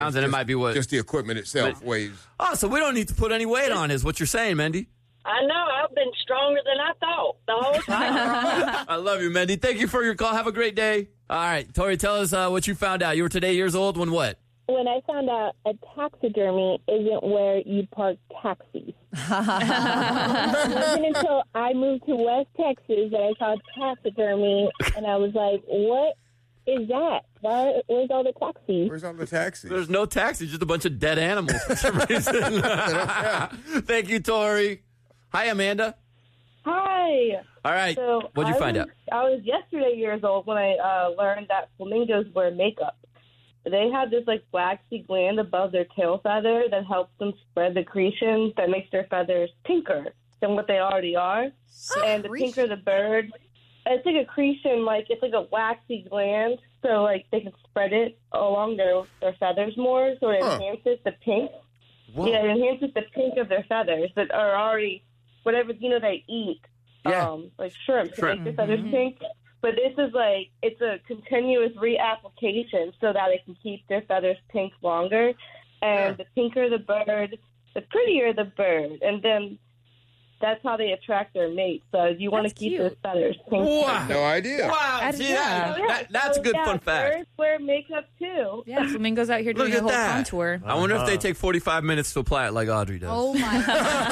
And it might be what? Just the equipment itself weighs. Oh, so we don't need to put any weight on is what you're saying, Mendy. I know. I've been stronger than I thought the whole time. I love you, Mendy. Thank you for your call. Have a great day. All right, Tori, tell us what you found out. You were today years old when what? When I found out a taxidermy isn't where you park taxis. It wasn't until I moved to West Texas that I saw taxidermy, and I was like, what is that? Where's all the taxis? Where's all the taxis? There's no taxis, just a bunch of dead animals for some reason. Thank you, Tori. Hi, Amanda. Hi. All right. So What'd you find out? I was yesterday years old when I learned that flamingos wear makeup. They have this waxy gland above their tail feather that helps them spread the secretions that makes their feathers pinker than what they already are. And the pinker the bird, it's like a secretion, it's like a waxy gland, so they can spread it along their feathers more, so it enhances the pink. Whoa. Yeah, it enhances the pink of their feathers that are already whatever they eat. Yeah. Like shrimp to make their feathers pink. But this is it's a continuous reapplication so that it can keep their feathers pink longer. And the pinker the bird, the prettier the bird. And then that's how they attract their mate. So you want to keep those feathers pink. Wow. No idea. Wow. See, that's a good fun fact. Birds wear makeup too. Yeah, flamingos out here doing a whole contour. I wonder if they take 45 minutes to apply it like Audrey does. Oh, my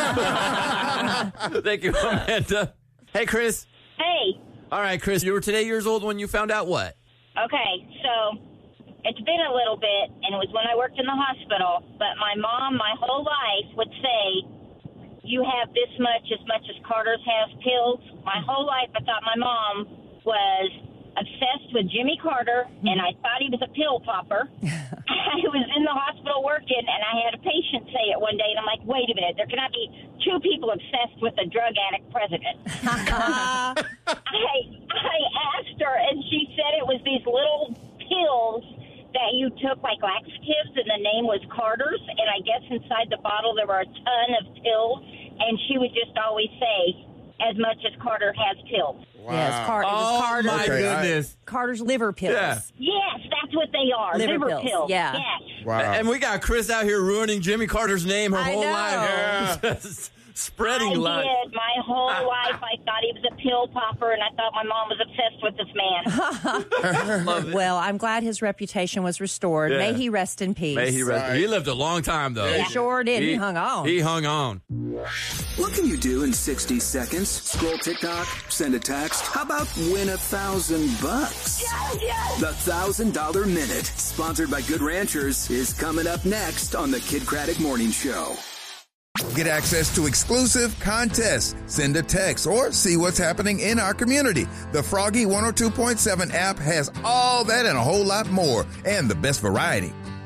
God. Thank you, Amanda. Hey, Chris. Hey. All right, Chris, you were today years old when you found out what? Okay, so it's been a little bit, and it was when I worked in the hospital, but my mom, my whole life, would say, you have this much as Carter's has pills. My whole life, I thought my mom was obsessed with Jimmy Carter, and I thought he was a pill popper. I was in the hospital working, and I had a patient say it one day, and I'm like, wait a minute, there cannot be two people obsessed with a drug addict president. I asked her, and she said it was these little pills that you took like laxatives, and the name was Carter's, and I guess inside the bottle there were a ton of pills, and she would just always say, as much as Carter has pills. Wow. Yes, it was Carter's. My goodness. Carter's liver pills. Yeah. Yes, that's what they are. Liver pills. Yeah. Yes. Wow. And we got Chris out here ruining Jimmy Carter's name her whole know. life. Just spreading lies. I did. My whole life I thought he was a pill popper, and I thought my mom was obsessed with this man. Love it. Well, I'm glad his reputation was restored. Yeah. May he rest in peace. May he rest. He lived a long time, though. He sure did. He hung on. He hung on. What can you do in 60 seconds? Scroll TikTok, send a text. How about win $1,000 bucks? The $1,000 Minute, sponsored by Good Ranchers, is coming up next on the Kid Craddock Morning Show. Get access to exclusive contests, send a text, or see what's happening in our community. The Froggy 102.7 app has all that and a whole lot more, and the best variety.